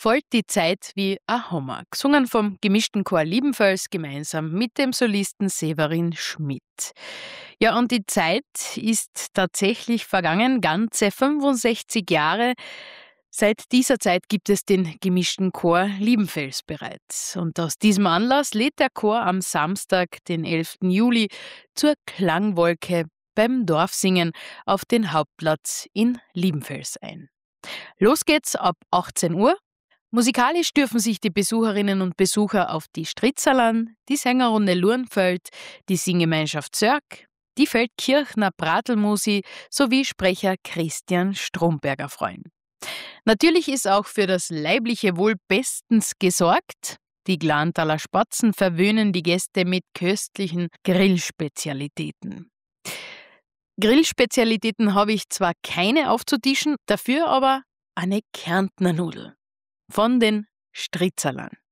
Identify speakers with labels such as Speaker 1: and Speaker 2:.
Speaker 1: verfolgt die Zeit wie ein Hammer, gesungen vom gemischten Chor Liebenfels gemeinsam mit dem Solisten Severin Schmidt. Ja, und die Zeit ist tatsächlich vergangen, ganze 65 Jahre. Seit dieser Zeit gibt es den gemischten Chor Liebenfels bereits. Und aus diesem Anlass lädt der Chor am Samstag, den 11. Juli, zur Klangwolke beim Dorfsingen auf den Hauptplatz in Liebenfels ein. Los geht's ab 18 Uhr. Musikalisch dürfen sich die Besucherinnen und Besucher auf die Stritzerlern, die Sängerrunde Lurnfeld, die Singgemeinschaft Sörg, die Feldkirchner Bratelmusi sowie Sprecher Christian Stromberger freuen. Natürlich ist auch für das leibliche Wohl bestens gesorgt. Die Glantaler Spatzen verwöhnen die Gäste mit köstlichen Grillspezialitäten. Grillspezialitäten habe ich zwar keine aufzutischen, dafür aber eine Kärntner Nudel von den Stritzerlern.